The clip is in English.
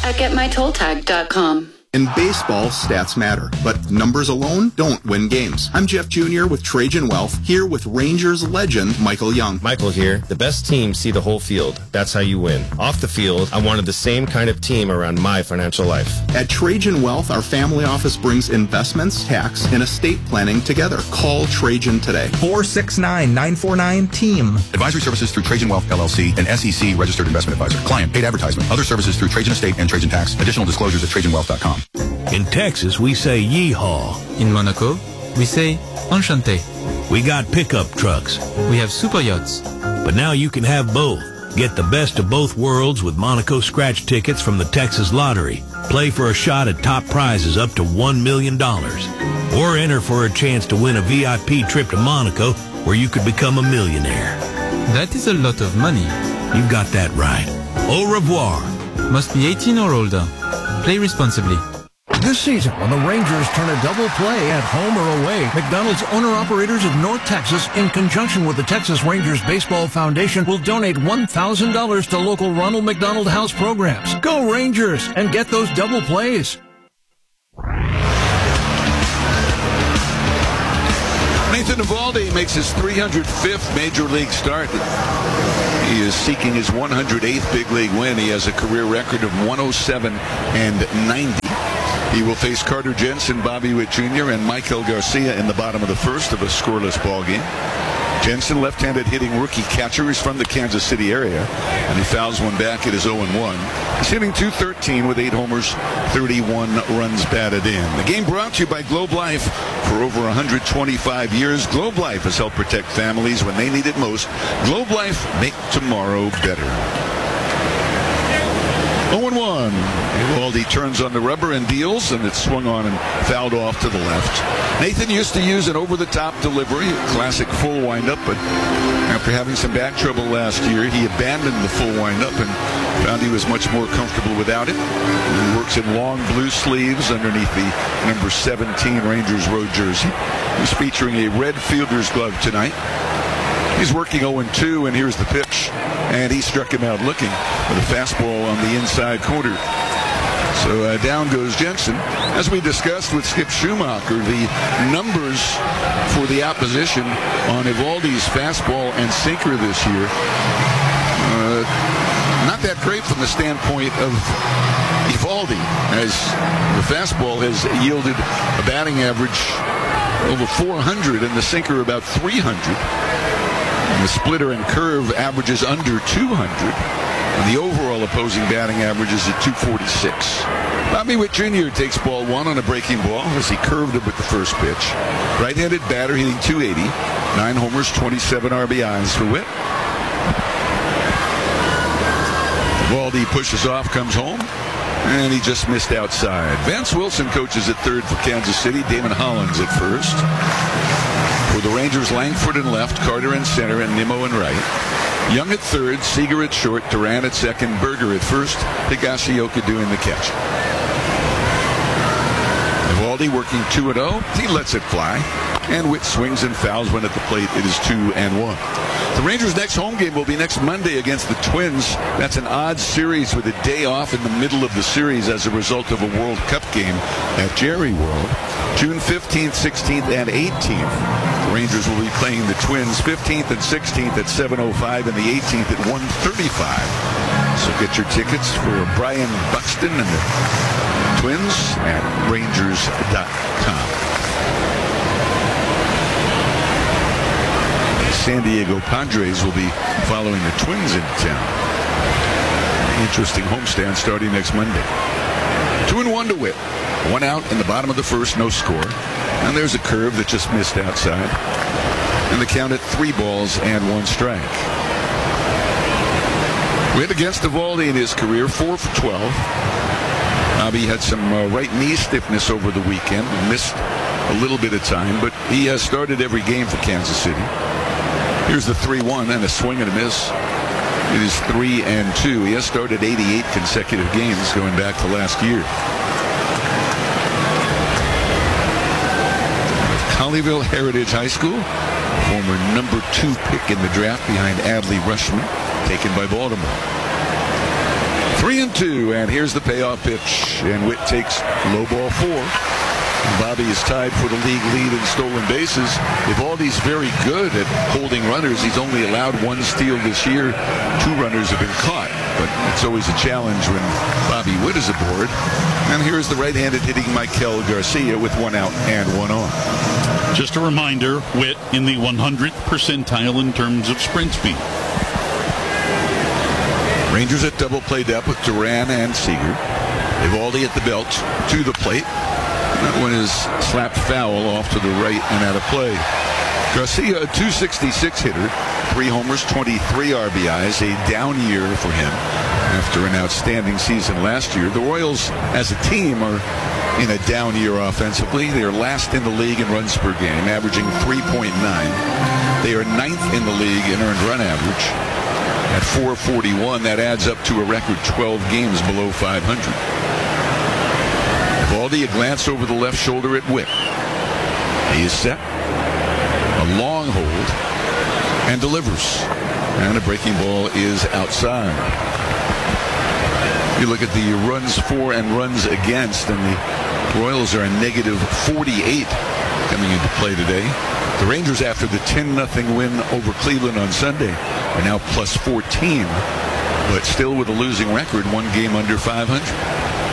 at getmytolltag.com. In baseball, stats matter, but numbers alone don't win games. I'm Jeff Jr. with Trajan Wealth, here with Rangers legend Michael Young. Michael here. The best teams see the whole field. That's how you win. Off the field, I wanted the same kind of team around my financial life. At Trajan Wealth, our family office brings investments, tax, and estate planning together. Call Trajan today. 469-949-TEAM. Advisory services through Trajan Wealth, LLC, an SEC registered investment advisor. Client paid advertisement. Other services through Trajan Estate and Trajan Tax. Additional disclosures at TrajanWealth.com. In Texas, we say yeehaw. In Monaco, we say enchanté. We got pickup trucks. We have super yachts. But now you can have both. Get the best of both worlds with Monaco scratch tickets from the Texas Lottery. Play for a shot at top prizes up to $1 million. Or enter for a chance to win a VIP trip to Monaco where you could become a millionaire. That is a lot of money. You got that right. Au revoir. Must be 18 or older. Play responsibly. This season, when the Rangers turn a double play at home or away, McDonald's owner-operators of North Texas, in conjunction with the Texas Rangers Baseball Foundation, will donate $1,000 to local Ronald McDonald House programs. Go Rangers and get those double plays. Nathan Eovaldi makes his 305th Major League start. He is seeking his 108th big league win. He has a career record of 107-90. He will face Carter Jensen, Bobby Witt Jr., and Michael Garcia in the bottom of the first of a scoreless ball game. Jensen, left-handed hitting rookie catcher, is from the Kansas City area, and he fouls one back. It is 0-1. He's hitting .213 with 8 homers, 31 runs batted in. The game brought to you by Globe Life. For over 125 years, Globe Life has helped protect families when they need it most. Globe Life, make tomorrow better. 0-1. Eovaldi turns on the rubber and deals, and it's swung on and fouled off to the left. Nathan used to use an over-the-top delivery, a classic full windup, but after having some back trouble last year, he abandoned the full windup and found he was much more comfortable without it. He works in long blue sleeves underneath the number 17 Rangers road jersey. He's featuring a red fielder's glove tonight. He's working 0-2, and here's the pitch. And he struck him out looking with a fastball on the inside corner. So down goes Jensen. As we discussed with Skip Schumacher, the numbers for the opposition on Eovaldi's fastball and sinker this year, not that great from the standpoint of Eovaldi, as the fastball has yielded a batting average over 400 and the sinker about 300. And the splitter and curve averages under 200. And the overall opposing batting average is at 246. Bobby Witt Jr. takes ball one on a breaking ball as he curved it with the first pitch. Right-handed batter hitting .280. 9 homers, 27 RBIs for Witt. Eovaldi pushes off, comes home, and he just missed outside. Vance Wilson coaches at third for Kansas City. Damon Hollins at first. For the Rangers, Langford in left, Carter in center, and Nimmo in right. Young at third, Seager at short, Duran at second, Berger at first, Higashioka doing the catch. Eovaldi working 2-0. He lets it fly. And Witt swings and fouls one at the plate. It is 2-1. The Rangers' next home game will be next Monday against the Twins. That's an odd series with a day off in the middle of the series as a result of a World Cup game at Jerry World. June 15th, 16th, and 18th. The Rangers will be playing the Twins 15th and 16th at 7:05 and the 18th at 1:35. So get your tickets for Brian Buxton and the Twins at Rangers.com. San Diego Padres will be following the Twins into town. Interesting homestand starting next Monday. 2-1 to Witt. 1 out in the bottom of the first, no score. And there's a curve that just missed outside. And the count at 3 balls and 1 strike. Witt against Eovaldi in his career, 4 for 12. Bobby had some right knee stiffness over the weekend. Missed a little bit of time, but he has started every game for Kansas City. Here's the 3-1 and a swing and a miss. It is 3-2. He has started 88 consecutive games going back to last year. Colleyville Heritage High School, former number 2 pick in the draft behind Adley Rushman, taken by Baltimore. 3-2, and here's the payoff pitch. And Witt takes low ball 4. And Bobby is tied for the league lead in stolen bases. Evaldi's very good at holding runners. He's only allowed 1 steal this year. 2 runners have been caught, but it's always a challenge when Bobby Witt is aboard. And here's the right-handed hitting Michael Garcia with 1 out and 1 on. Just a reminder, Witt in the 100th percentile in terms of sprint speed. Rangers at double play depth with Duran and Seager. Evaldi at the belt to the plate. That one is slapped foul off to the right and out of play. Garcia, a .266 hitter, 3 homers, 23 RBIs, a down year for him after an outstanding season last year. The Royals, as a team, are in a down year offensively. They are last in the league in runs per game, averaging 3.9. They are 9th in the league in earned run average at 441. That adds up to a record 12 games below 500. Evaldi, a glance over the left shoulder at Witt. He is set. A long hold. And delivers. And a breaking ball is outside. You look at the runs for and runs against, and the Royals are a negative 48 coming into play today. The Rangers, after the 10-0 win over Cleveland on Sunday, are now plus 14, but still with a losing record, 1 game under 500.